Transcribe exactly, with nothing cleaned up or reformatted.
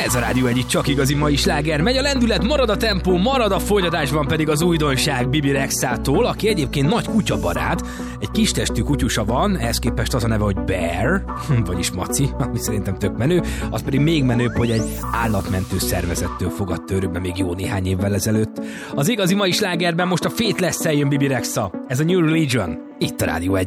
Ez a Rádió Egy, csak igazi mai sláger. Megy a lendület, marad a tempó, marad a folytatásban pedig az újdonság Bibi Rexától, aki egyébként nagy kutyabarát. Egy kis testű kutyusa van, ehhez képest az a neve, hogy Bear, vagyis Maci, ami szerintem tök menő. Az pedig még menőbb, hogy egy állatmentő szervezettől fogadta örökbe még jó néhány évvel ezelőtt. Az igazi mai slágerben most a Faithless-szel jön Bibi Rexa. Ez a New Religion. Itt a Rádió Egyen.